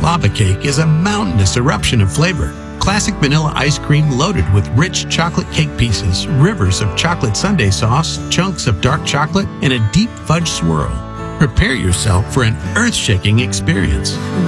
Lava cake is a mountainous eruption of flavor. Classic vanilla ice cream loaded with rich chocolate cake pieces, rivers of chocolate sundae sauce, chunks of dark chocolate, and a deep fudge swirl. Prepare yourself for an earth-shaking experience.